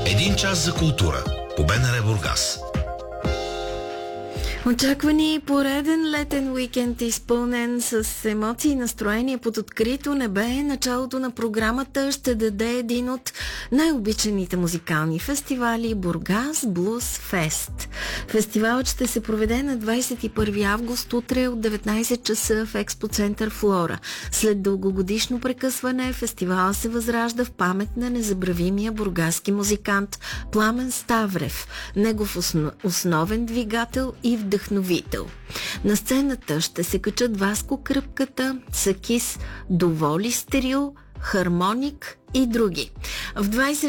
Един час за култура по БНР Бургас. Очаква ни пореден летен уикенд, изпълнен с емоции и настроение под открито небе. Началото на програмата ще даде един от най-обичаните музикални фестивали — Бургас Блуз Фест. Фестивалът ще се проведе на 21 август утре от 19 часа в Експоцентър Флора. След дългогодишно прекъсване фестивала се възражда в памет на незабравимия бургаски музикант Пламен Ставрев, негов основен двигател и вдъхновител. На сцената ще се качат Васко Кръпката, Сакис, Доволи Стерил, Хармоник и други. В 20